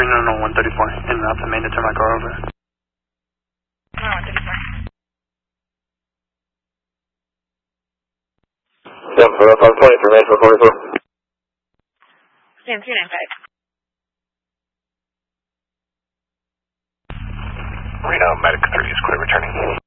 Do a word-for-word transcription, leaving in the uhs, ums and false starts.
no, no, one thirty-four. In and out the main to turn my car over. No, one thirty-four. seven four five twenty for Main four forty-four. Stand three nine five. Reno, Medic three is clear returning.